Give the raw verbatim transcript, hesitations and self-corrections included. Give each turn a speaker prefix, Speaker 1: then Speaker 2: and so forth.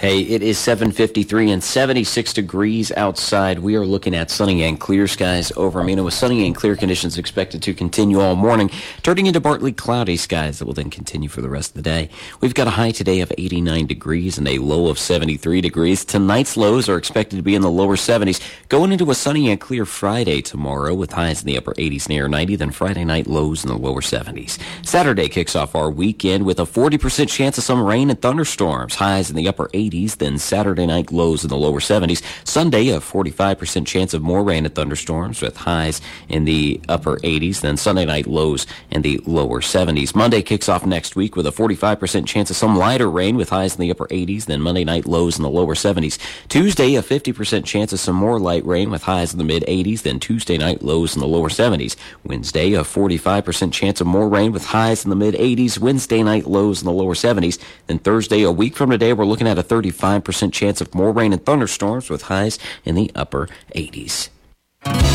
Speaker 1: Hey, it is seven fifty-three and seventy-six degrees outside. We are looking at sunny and clear skies over Mena, with sunny and clear conditions expected to continue all morning, turning into partly cloudy skies that will then continue for the rest of the day. We've got a high today of eighty-nine degrees and a low of seventy-three degrees. Tonight's lows are expected to be in the lower seventies, going into a sunny and clear Friday tomorrow with highs in the upper eighties near ninety, then Friday night lows in the lower seventies. Saturday kicks off our weekend with a forty percent chance of some rain and thunderstorms, highs in the upper eighties. Then Saturday night lows in the lower seventies. Sunday, a forty-five percent chance of more rain and thunderstorms with highs in the upper eighties. Then Sunday night lows in the lower seventies. Monday kicks off next week with a forty-five percent chance of some lighter rain with highs in the upper eighties. Then Monday night lows in the lower seventies. Tuesday, a fifty percent chance of some more light rain with highs in the mid eighties. Then Tuesday night lows in the lower seventies. Wednesday, a forty-five percent chance of more rain with highs in the mid eighties. Wednesday night lows in the lower seventies. Then Thursday, a week from today, we're looking at a thirty-five percent chance of more rain and thunderstorms with highs in the upper eighties.